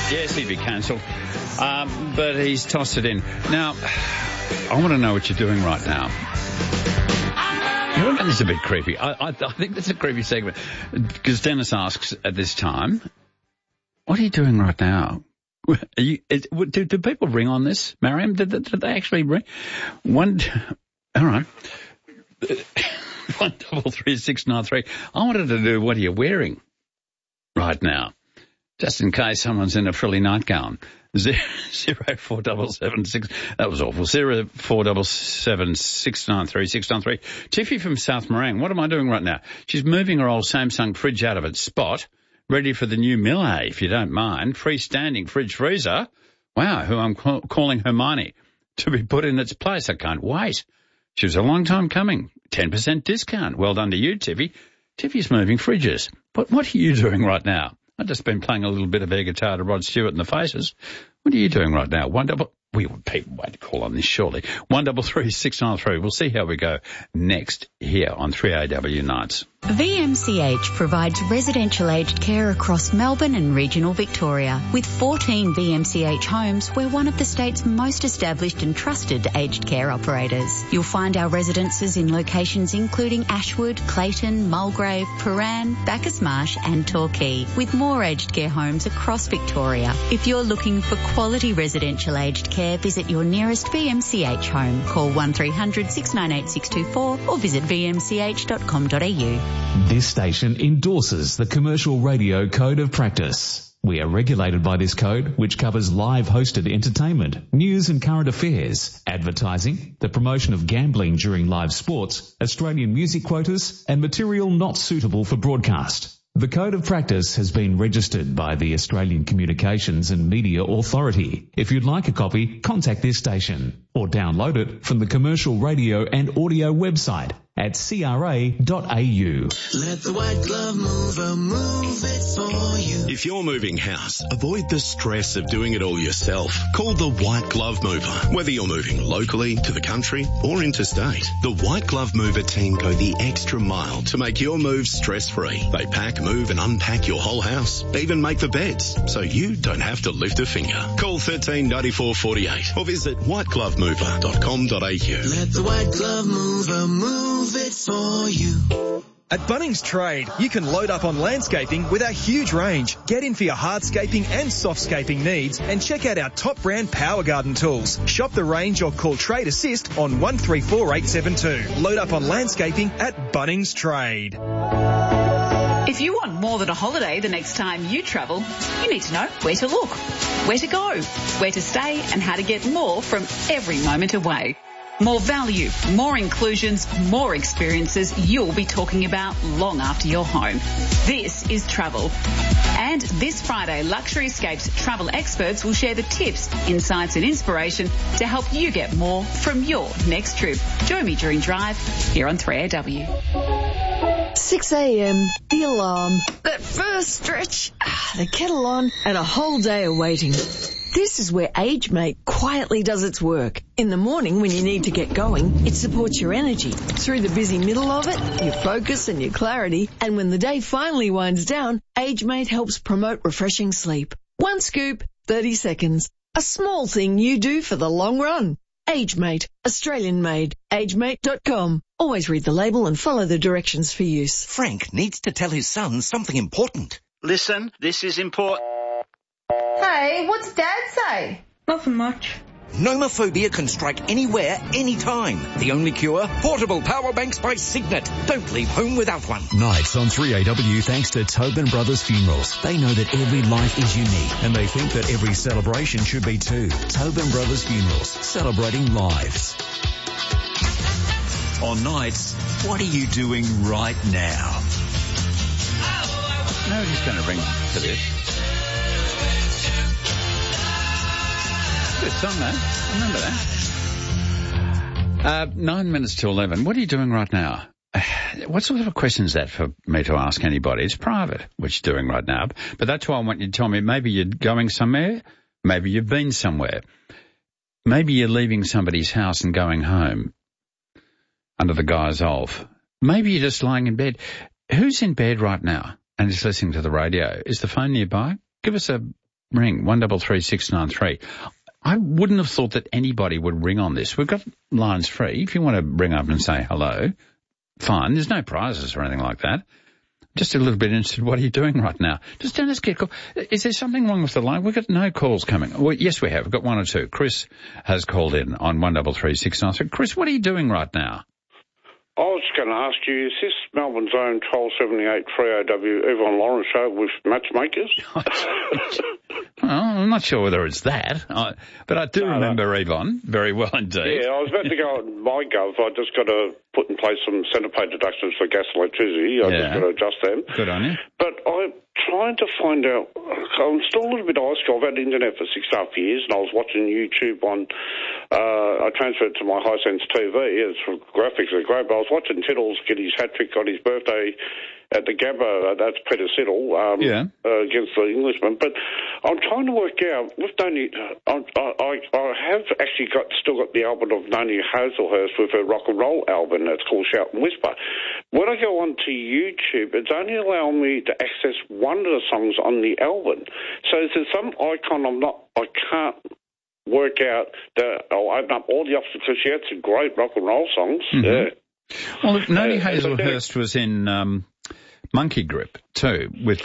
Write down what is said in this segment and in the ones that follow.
Yes, he'd be cancelled. But he's tossed it in. Now, I want to know what you're doing right now. This is a bit creepy. I think that's a creepy segment. Because Dennis asks at this time, what are you doing right now? Do people ring on this, Mariam? Did they actually ring? All right. 133693. I wanted to do, what are you wearing right now? Just in case someone's in a frilly nightgown. 04776. That was awful. 0477693. Tiffy from South Morang. What am I doing right now? She's moving her old Samsung fridge out of its spot, ready for the new Millet, if you don't mind. Freestanding fridge freezer. Wow, who I'm calling Hermione, to be put in its place. I can't wait. She was a long time coming. 10% discount. Well done to you, Tiffy. Tiffy's moving fridges. But what are you doing right now? I've just been playing a little bit of air guitar to Rod Stewart in the Faces. What are you doing right now? People wait to call on this shortly. 133693. We'll see how we go next here on 3AW Nights. VMCH provides residential aged care across Melbourne and regional Victoria. With 14 VMCH homes, we're one of the state's most established and trusted aged care operators. You'll find our residences in locations including Ashwood, Clayton, Mulgrave, Paran, Bacchus Marsh and Torquay, with more aged care homes across Victoria. If you're looking for quality residential aged care, visit your nearest VMCH home. Call 1300 698 624 or visit vmch.com.au. This station endorses the Commercial Radio Code of Practice. We are regulated by this code, which covers live hosted entertainment, news and current affairs, advertising, the promotion of gambling during live sports, Australian music quotas, and material not suitable for broadcast. The Code of Practice has been registered by the Australian Communications and Media Authority. If you'd like a copy, contact this station or download it from the Commercial Radio and Audio website at cra.au. Let the White Glove Mover move it for you. If you're moving house, avoid the stress of doing it all yourself. Call the White Glove Mover. Whether you're moving locally, to the country or interstate, the White Glove Mover team go the extra mile to make your move stress-free. They pack, move and unpack your whole house, even make the beds, so you don't have to lift a finger. Call 139448 or visit whiteglovemover.com.au. Let the White Glove Mover move it for you. At Bunnings Trade, you can load up on landscaping with our huge range. Get in for your hardscaping and softscaping needs and check out our top brand Power Garden tools. Shop the range or call Trade Assist on 134872. Load up on landscaping at Bunnings Trade. If you want more than a holiday the next time you travel, you need to know where to look, where to go, where to stay and how to get more from every moment away. More value, more inclusions, more experiences you'll be talking about long after you're home. This is travel. And this Friday, Luxury Escapes travel experts will share the tips, insights and inspiration to help you get more from your next trip. Join me during Drive here on 3AW. 6 a.m, the alarm, that first stretch, the kettle on, and a whole day of waiting. This is where AgeMate quietly does its work. In the morning when you need to get going, it supports your energy. Through the busy middle of it, your focus and your clarity. And when the day finally winds down, AgeMate helps promote refreshing sleep. One scoop, 30 seconds. A small thing you do for the long run. AgeMate, Australian made. AgeMate.com. Always read the label and follow the directions for use. Frank needs to tell his son something important. Listen, this is important. Hey, what's Dad say? Nothing much. Nomophobia can strike anywhere, anytime. The only cure? Portable power banks by Signet. Don't leave home without one. Nights on 3AW thanks to Tobin Brothers Funerals. They know that every life is unique and they think that every celebration should be too. Tobin Brothers Funerals, celebrating lives. On Nights, what are you doing right now? Nobody's going to ring for this. Good song, though. Remember that. 9 minutes to 11. What are you doing right now? What sort of a question is that for me to ask anybody? It's private, what you're doing right now. But that's why I want you to tell me maybe you're going somewhere. Maybe you've been somewhere. Maybe you're leaving somebody's house and going home under the guise of. Maybe you're just lying in bed. Who's in bed right now and is listening to the radio? Is the phone nearby? Give us a ring 133693. I wouldn't have thought that anybody would ring on this. We've got lines free. If you want to ring up and say hello, fine. There's no prizes or anything like that. Just a little bit interested, what are you doing right now? Just don't let's get a call. Is there something wrong with the line? We've got no calls coming. Well, yes, we have. We've got one or two. Chris has called in on 133693. Chris, what are you doing right now? I was going to ask you, is this Melbourne's own 1278 3OW Yvonne Lawrence show with matchmakers? Well, I'm not sure whether it's that, but I do remember Yvonne very well indeed. Yeah, I was about to go on MyGov. I just got to put in place some centre pay deductions for gas and electricity. I just got to adjust them. Good on you. But I'm trying to find out, I'm still a little bit I've had the internet for 6.5 years, and I was watching YouTube on, I transferred to my Hisense TV. It's graphics are great, but I was watching Tiddles get his hat-trick on his birthday at the Gabba, that's Peter Siddle, against the Englishman. But I'm trying to work out, with Noni, I have actually still got the album of Noni Hazelhurst with her rock and roll album that's called Shout and Whisper. When I go onto YouTube, it's only allowing me to access one of the songs on the album. So there's some icon I can't work out that I'll open up all the options, because she had some great rock and roll songs. Mm-hmm. Yeah. Well, look, Noni Hazelhurst was in Monkey Grip too, with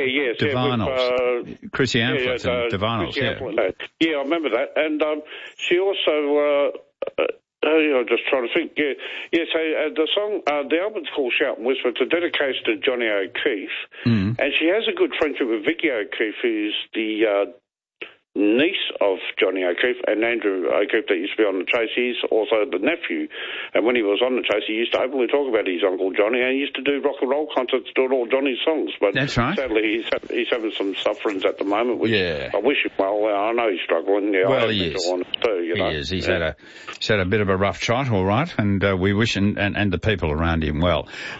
Divinyls, Chrissy Amphlett and Divinyls. Yeah, I remember that. And she also, I'm just trying to think. So the song, the album's called Shout and Whisper. It's a dedication to Johnny O'Keefe, and she has a good friendship with Vicky O'Keefe, who's the niece of Johnny O'Keefe, and Andrew O'Keefe that used to be on the Chase. He's also the nephew, and when he was on the Chase, he used to openly talk about his uncle Johnny, and he used to do rock and roll concerts doing all Johnny's songs. But that's right. Sadly, he's having some sufferings at the moment, which I wish him well. I know he's struggling. Yeah, well, he is. He is. He's had a bit of a rough trot, all right, and we wish and the people around him well.